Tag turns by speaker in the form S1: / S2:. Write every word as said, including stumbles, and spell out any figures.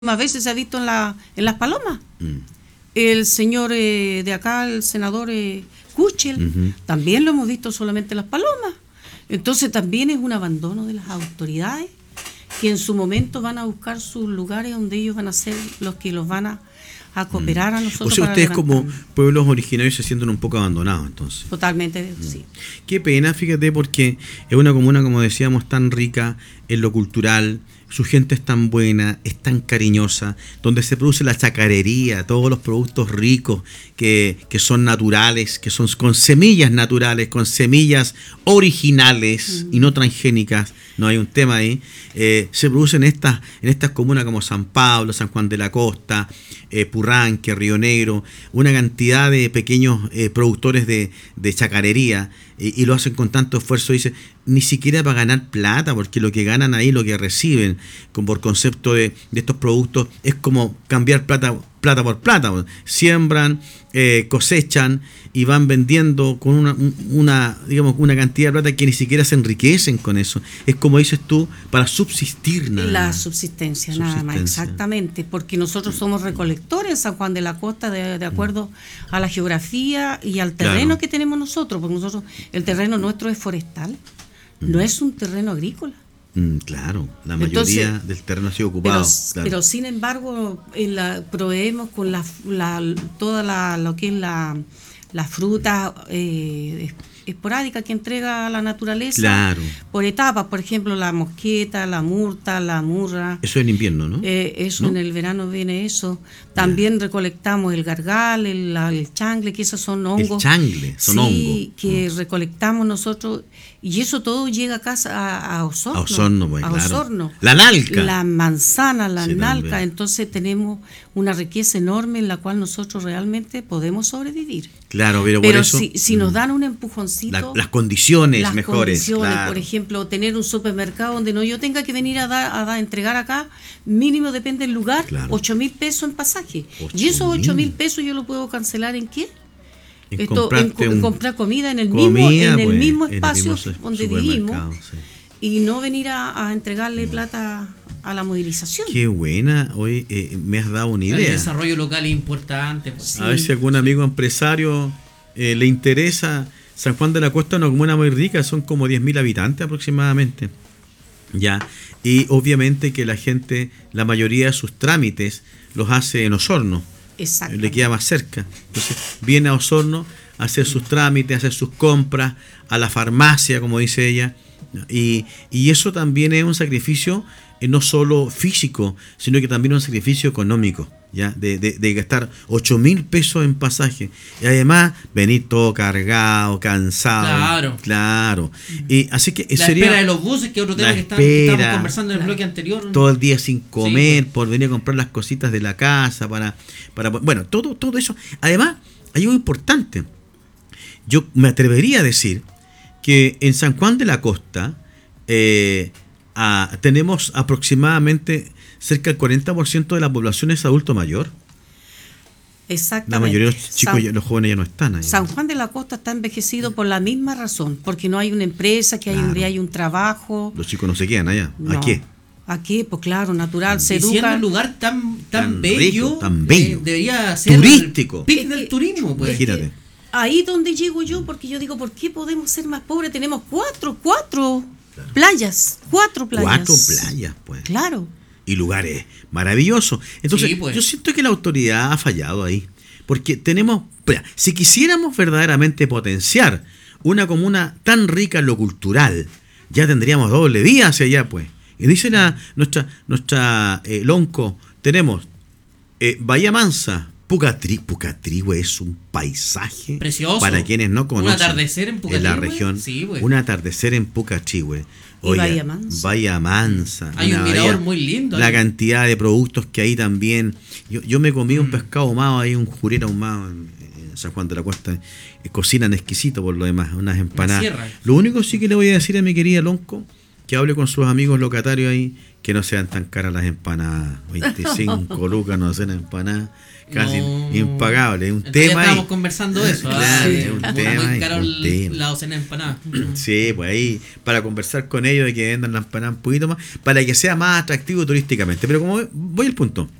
S1: Más veces se ha visto en, la, en Las Palomas.
S2: Mm.
S1: El señor eh, de acá, el senador eh, Kuchel, uh-huh. también lo hemos visto solamente en Las Palomas. Entonces también es un abandono de las autoridades que en su momento van a buscar sus lugares donde ellos van a ser los que los van a, a cooperar mm. a nosotros.
S2: O sea, ustedes como pueblos originarios se sienten un poco abandonados entonces.
S1: Totalmente, mm. sí.
S2: Qué pena, fíjate, porque es una comuna, como decíamos, tan rica en lo cultural. Su gente es tan buena, es tan cariñosa, donde se produce la chacarería, todos los productos ricos que, que son naturales, que son con semillas naturales, con semillas originales mm. y no transgénicas. No hay un tema ahí. Eh, se producen en estas, en estas comunas como San Pablo, San Juan de la Costa, eh, Purranque, Río Negro, una cantidad de pequeños eh, productores de, de chacarería eh, y lo hacen con tanto esfuerzo. Dice, ni siquiera para ganar plata, porque lo que ganan ahí, lo que reciben con, por concepto de, de estos productos, es como cambiar plata, plata por plata. Siembran, eh, cosechan y van vendiendo con una, una, digamos, una cantidad de plata que ni siquiera se enriquecen con eso. Es como dices tú, para subsistir nada
S1: La
S2: más.
S1: subsistencia,
S2: subsistencia,
S1: nada más, exactamente, porque nosotros somos recolectores en San Juan de la Costa de, de acuerdo a la geografía y al terreno claro. que tenemos nosotros, porque nosotros, el terreno nuestro es forestal, mm. no es un terreno agrícola.
S2: Mm, claro, la mayoría Entonces, del terreno ha sido ocupado.
S1: Pero,
S2: claro.
S1: pero sin embargo, en la, proveemos con la, la, toda la, lo que es la, la fruta eh, esporádica que entrega la naturaleza
S2: claro.
S1: por etapas, por ejemplo la mosqueta, la murta, la murra.
S2: Eso en invierno, ¿no?
S1: Eh, eso
S2: ¿No?
S1: En el verano viene eso. También yeah. recolectamos el gargal, el, el changle, que esos son hongos.
S2: El changle, son
S1: sí,
S2: hongos.
S1: Sí, que oh. recolectamos nosotros. Y eso todo llega a casa a, a Osorno.
S2: A Osorno, pues,
S1: a
S2: claro.
S1: Osorno.
S2: La nalca.
S1: La manzana, la
S2: sí,
S1: nalca.
S2: También.
S1: Entonces tenemos una riqueza enorme en la cual nosotros realmente podemos sobrevivir.
S2: Claro, pero,
S1: pero
S2: por eso,
S1: si, si nos dan un empujoncito.
S2: La, las condiciones
S1: las
S2: mejores.
S1: Condiciones,
S2: claro.
S1: Por ejemplo, tener un supermercado donde no yo tenga que venir a dar a, dar, a entregar acá, mínimo depende del lugar,
S2: claro.
S1: ocho mil pesos en pasaje. Y esos ocho mil pesos yo lo puedo cancelar en qué?
S2: En,
S1: Esto, en, en comprar comida en el
S2: comida,
S1: mismo en el
S2: pues,
S1: mismo espacio
S2: en el mismo
S1: donde vivimos sí. y no venir a, a entregarle no. plata a la movilización.
S2: Qué buena, hoy eh, me has dado una idea.
S3: El desarrollo local es importante. Pues.
S2: Sí. A ver si algún amigo empresario eh, le interesa. San Juan de la Costa es una comuna muy rica, son como diez mil habitantes aproximadamente. Ya, y obviamente que la gente, la mayoría de sus trámites los hace en Osorno. Le queda más cerca. Entonces viene a Osorno a hacer sus trámites, a hacer sus compras, a la farmacia, como dice ella. Y, y eso también es un sacrificio eh, no solo físico, sino que también un sacrificio económico, ya de, de, de gastar ocho mil pesos en pasaje. Y además venir todo cargado, cansado.
S3: Claro.
S2: Claro. Y así que
S3: la
S2: sería
S3: espera de los buses, que otro tema que,
S2: espera,
S3: que estábamos conversando en el bloque anterior.
S2: Todo el día sin comer,
S3: sí,
S2: por venir a comprar las cositas de la casa, para, para bueno, todo, todo eso. Además, hay algo importante. Yo me atrevería a decir que en San Juan de la Costa eh, a, tenemos aproximadamente cerca del cuarenta por ciento de la población es adulto mayor.
S1: Exactamente.
S2: La mayoría de los chicos,
S1: San,
S2: los jóvenes ya no están ahí.
S1: San Juan de la Costa está envejecido por la misma razón, porque no hay una empresa, que claro. hay, un, hay un trabajo.
S2: Los chicos no se quedan allá.
S1: No.
S2: ¿A qué?
S1: ¿A qué? Pues claro, natural, se
S3: educa. Siendo un lugar tan, tan, tan bello, rico,
S2: tan bello.
S3: Eh, debería ser
S2: turístico.
S3: El pic del turismo, pues.
S2: Imagínate.
S1: Ahí donde llego yo, porque yo digo, ¿por qué podemos ser más pobres? Tenemos cuatro, cuatro claro. playas, cuatro playas.
S2: Cuatro playas, pues.
S1: Claro.
S2: Y lugares maravillosos. Entonces, sí, pues. yo siento que la autoridad ha fallado ahí. Porque tenemos, si quisiéramos verdaderamente potenciar una comuna tan rica en lo cultural, ya tendríamos doble vía hacia allá, pues. Y dice la, nuestra, nuestra eh, Lonco, tenemos eh, Bahía Mansa, Pucatrí, Pucatrihue es un paisaje
S3: precioso.
S2: Para quienes no conocen.
S3: Un atardecer en Pucatrihue.
S2: En la región.
S3: Sí, pues.
S2: Un atardecer en Pucatrihue.
S1: Y Bahía Mansa.
S2: Bahía Mansa.
S3: Hay un mirador muy lindo.
S2: La
S3: ahí.
S2: cantidad de productos que hay también. Yo, yo me comí mm. un pescado ahumado, ahí un jurel ahumado en, en San Juan de la Costa. Eh, cocinan exquisito por lo demás, unas empanadas. Lo único sí que le voy a decir a mi querida Lonco, que hable con sus amigos locatarios ahí, que no sean tan caras las empanadas. veinticinco lucas no hacen empanadas. Casi
S3: No.
S2: impagable. Es un
S3: Entonces
S2: tema
S3: estábamos
S2: ahí.
S3: conversando de eso.
S2: Claro,
S3: ah, sí.
S2: es un
S3: Muy-
S2: tema,
S3: muy
S2: es
S3: caro
S2: un
S3: el-
S2: tema.
S3: la docena de empanadas.
S2: Sí, pues ahí, para conversar con ellos de que vendan la empanada un poquito más, para que sea más atractivo turísticamente. Pero como voy al punto,